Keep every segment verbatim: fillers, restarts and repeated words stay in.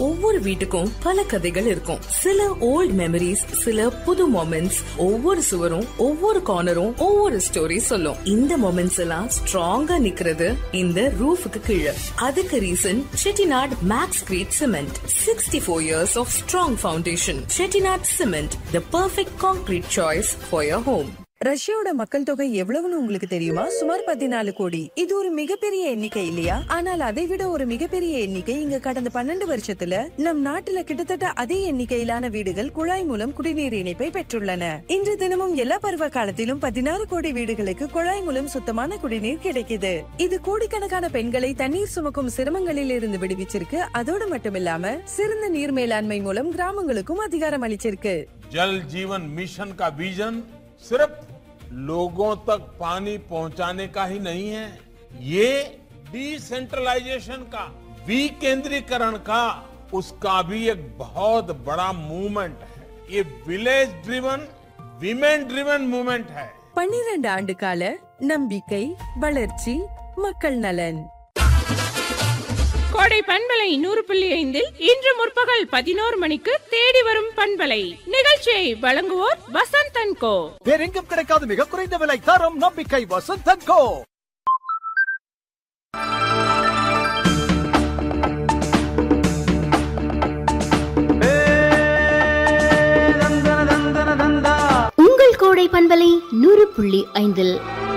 ஒவ்வொரு வீட்டுக்கும் பல கதைகள் இருக்கும். சில ஓல்ட் மெமரிஸ், சில புது மொமெண்ட்ஸ். ஒவ்வொரு சுவரும் ஒவ்வொரு கார்னரும் ஒவ்வொரு ஸ்டோரி சொல்லும். இந்த மொமெண்ட்ஸ் எல்லாம் ஸ்ட்ராங்கா நிக்கிறது இந்த ரூஃபுக்கு கீழே. அதுக்கு reason Chettinad maths greet cement. Sixty four years of strong foundation. Chettinad cement, the perfect concrete choice for your home. ரஷ்யாவோட மக்கள் தொகை எவ்வளவுன்னு உங்களுக்கு தெரியுமா? சுமார் பதினாலு கோடி. இது ஒரு மிகப்பெரிய எண்ணிக்கை இல்லையா? ஆனால் அதை விட ஒரு மிகப்பெரிய எண்ணிக்கை இங்க கடந்த பன்னெண்டு வருஷத்துல நம் நாட்டுல கிட்டத்தட்ட அதே எண்ணிக்கையிலான வீடுகள் குழாய் மூலம் குடிநீர் இணைப்பை பெற்றுள்ளன. இன்று தினமும் எல்லா பருவ காலத்திலும் பதினாறு கோடி வீடுகளுக்கு குழாய் மூலம் சுத்தமான குடிநீர் கிடைக்குது. இது கோடிக்கணக்கான பெண்களை தண்ணீர் சுமக்கும் சிரமங்களில் இருந்து விடுவிச்சிருக்கு. அதோடு மட்டுமில்லாம சிறந்த நீர் மேலாண்மை மூலம் கிராமங்களுக்கும் அதிகாரம் அளிச்சிருக்கு. जल जीवन मिशन का विजन सिर्फ लोगों तक पानी पहुंचाने का ही नहीं है, ये डिसेंट्रलाइजेशन का, विकेंद्रीकरण का, उसका भी एक बहुत बड़ा मूवमेंट है. ये village driven, women driven movement है. பன்னிரண்டு ஆண்டு கால நம்பிக்கை, வளர்ச்சி, மக்கள் நலன். கோடை பண்பலை நூறு புள்ளி ஐந்தில் இன்று முற்பகல் பதினோரு மணிக்கு தேடி வரும் பண்பலை நிகழ்ச்சியை வழங்குவோர் வசந்த் அண்ட் கோ. வேறெங்கும் கிடைக்காத மிக குறைந்த விலை, தரம், நம்பிக்கை, வசந்த் அண்ட் கோ. உங்கள் கோடை பண்பலை நூறு புள்ளி ஐந்தில்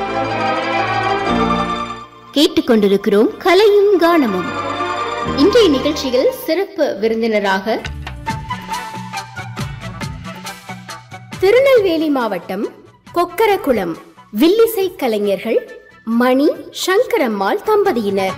கேட்டுக்கொண்டிருக்கிறோம் கலையும் கானமும். இன்றைய நிகழ்ச்சியில் சிறப்பு விருந்தினராக திருநெல்வேலி மாவட்டம் கொக்கரகுளம் வில்லிசை கலைஞர்கள் மணி சங்கரம்மாள் தம்பதியினர்.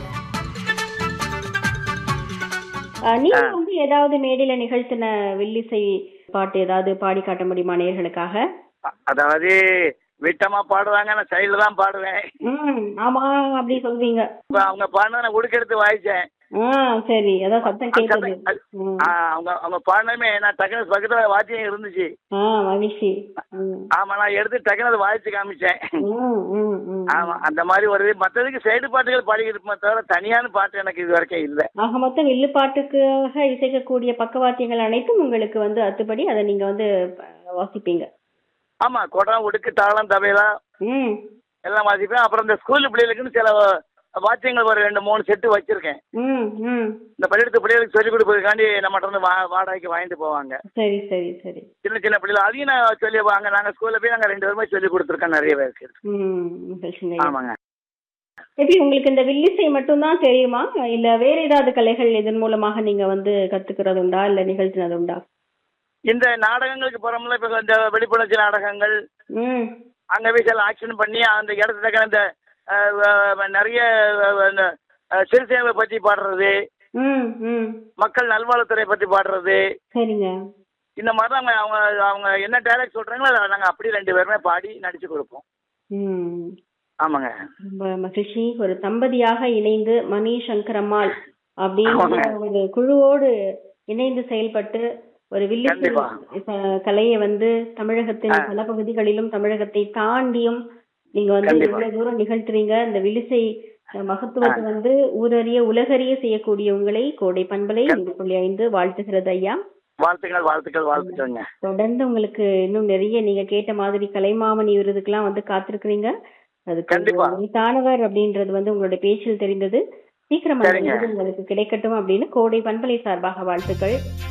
நீங்க வந்து ஏதாவது மேடையில நிகழ்த்தின வில்லிசை பாட்டு ஏதாவது பாடி காட்ட முடியுமா நேயர்களுக்காக? அதாவது விட்டமா பாடுவாங்க, நான் சைடுல தான் பாடுவேன். ஆமா, அப்படி சொல்வீங்க. அவங்க பாடினதை நான் உடுக்கெடுத்து வாய்ச்சேன். சரி, அதான் சத்தம் கேட்டது. அவங்க அவங்க பாடினமே நான் டக்குனு பக்கத்துல வாத்தியம் இருந்துச்சு. மகிழ்ச்சி. ஆமா, நான் எடுத்து டக்குனு வாய்ச்சி காமிச்சேன். ஆமா, அந்த மாதிரி ஒரு மற்றதுக்கு சைடு பாட்டுகள் பாடிக்கிட்டு தவிர தனியான பாட்டு எனக்கு இது வரைக்கும் இல்லை. ஆக மொத்தம் வில்லு பாட்டுக்காக இசைக்கக்கூடிய பக்கவாத்தியங்கள் அனைத்தும் உங்களுக்கு வந்து அத்துப்படி அதை நீங்க வந்து வாசிப்பீங்க. ஆமா, குடம், உடுக்கு, தாளம், தவையலா எல்லாம் வாசிப்பேன். அப்புறம் இந்த ஸ்கூல் பிள்ளைகளுக்குன்னு சில வாத்தியங்கள் ஒரு ரெண்டு மூணு செட்டு வச்சிருக்கேன். இந்த பள்ளிக்கூடத்து பிள்ளைகளுக்கு சொல்லிக் கொடுப்பதுக்காண்டி நம்மகிட்ட இருந்து வாடகைக்கு வாங்கிட்டு போவாங்க. சரி சரி சரி. சின்ன சின்ன பிள்ளைகள் அதையும் நான் சொல்லி வாங்க, நாங்க ஸ்கூல்ல போய் நாங்க ரெண்டு பேருமே சொல்லி கொடுத்துருக்கோம் நிறைய பேருக்கு. ஆமாங்க. எப்படி உங்களுக்கு இந்த வில்லிசை மட்டும்தான் தெரியுமா, இல்ல வேற ஏதாவது கலைகள் இதன் மூலமாக நீங்க வந்து கத்துக்கிறது உண்டா, இல்ல நிகழ்த்தினது உண்டா? இந்த நாடகங்களுக்கு போறோம்ல, இப்ப இந்த வெளிப்புணர்ச்சி நாடகங்கள், அங்க போய் சில ஆக்ஷன் பண்ணி அந்த இடத்துல இந்த நிறைய சிறுசேவை பத்தி பாடுறது, மக்கள் நல்வாழ்வுத்துறை பத்தி பாடுறது, இந்த மாதிரி அவங்க அவங்க அவங்க என்ன டைலாக் சொல்றாங்களோ அதை நாங்க அப்படி ரெண்டு பேருமே பாடி நடிச்சு கொடுப்போம். ஆமாங்க. ரொம்ப மகிழ்ச்சி. ஒரு தம்பதியாக இணைந்து மணி சங்கரம்மாள் அப்படின்னு ஒரு குழுவோடு இணைந்து செயல்பட்டு ஒரு வில்லிசை கலையை வந்து தமிழகத்தின் பல பகுதிகளிலும் தமிழகத்தை தாண்டியும் நீங்க வந்து இவ்வளவு தூரம் நிகழ்த்துறீங்க. இந்த வில்லிசை மகத்துவத்தை வந்து ஊரறிய உலகறிய செய்யக்கூடிய உங்களை கோடை பண்பலை நூறு புள்ளி ஐந்து வாழ்த்துகிறது ஐயா. வாழ்த்துக்கள் வாழ்த்துக்கள் வாழ்த்துக்கள்ங்க. தொடர்ந்து உங்களுக்கு இன்னும் நிறைய நீங்க கேட்ட மாதிரி கலைமாமணி விருதுக்கெல்லாம் வந்து காத்திருக்கிறீங்க. அதுக்கு தானவர் அப்படின்றது வந்து உங்களுடைய பேச்சில் தெரிந்தது. சீக்கிரமா உங்களுக்கு கிடைக்கட்டும் அப்படின்னு கோடை பண்பலை சார்பாக வாழ்த்துக்கள்.